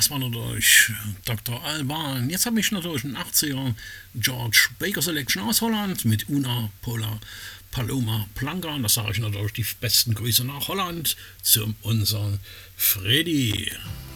Das war natürlich Dr. Alban. Jetzt habe ich natürlich einen 80er George Baker Selection aus Holland mit Una Pola Paloma Blanca. Und das sage ich natürlich die besten Grüße nach Holland zu unserem Freddy.